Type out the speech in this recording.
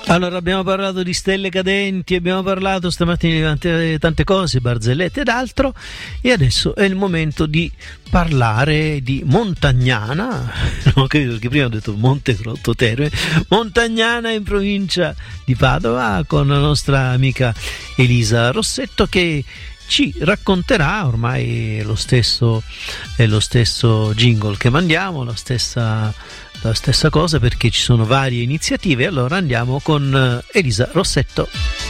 Allora, abbiamo parlato di stelle cadenti, abbiamo parlato stamattina di tante cose, barzellette ed altro, e adesso è il momento di parlare di Montagnana, no, perché prima ho detto Monte Trottoterme, Montagnana in provincia di Padova, con la nostra amica Elisa Rossetto, che ci racconterà, ormai è lo stesso jingle che mandiamo, la stessa cosa, perché ci sono varie iniziative. Allora andiamo con Elisa Rossetto.